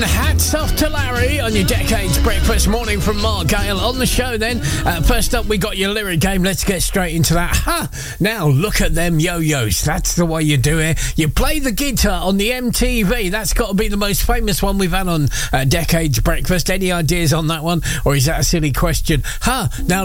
Hats off to Larry on your Decades Breakfast morning from Mark Gale. On the show then, first up we got your lyric game. Let's get straight into that. Now look at them yo-yos. That's the way you do it. You play the guitar on the MTV. That's got to be the most famous one we've had on Decades Breakfast. Any ideas on that one? Or is that a silly question? Now